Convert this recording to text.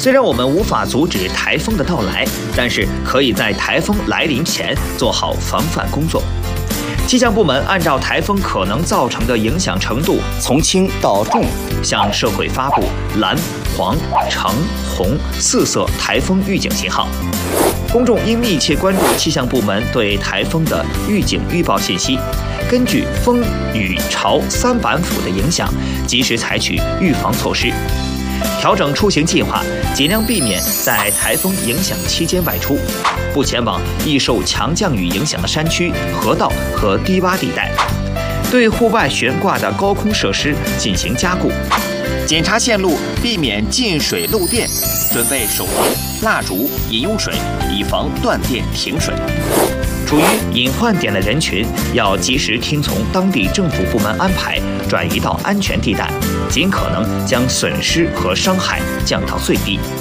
虽然我们无法阻止台风的到来，但是可以在台风来临前做好防范工作。气象部门按照台风可能造成的影响程度，从轻到重，向社会发布蓝、黄、橙、红4色台风预警信号。公众应密切关注气象部门对台风的预警预报信息，根据风、雨、潮3板斧的影响，及时采取预防措施，调整出行计划，尽量避免在台风影响期间外出，不前往易受强降雨影响的山区、河道和低洼地带，对户外悬挂的高空设施进行加固，检查线路，避免进水漏电，准备手电、蜡烛、饮用水，以防断电停水。处于隐患点的人群要及时听从当地政府部门安排，转移到安全地带，尽可能将损失和伤害降到最低。